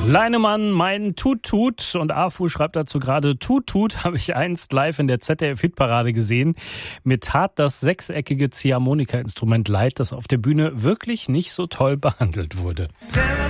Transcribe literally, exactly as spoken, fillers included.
Leinemann, mein Tut-Tut. Und Afu schreibt dazu gerade, Tut-Tut habe ich einst live in der Z D F-Hitparade gesehen. Mir tat das sechseckige Ziehharmonika-Instrument leid, das auf der Bühne wirklich nicht so toll behandelt wurde.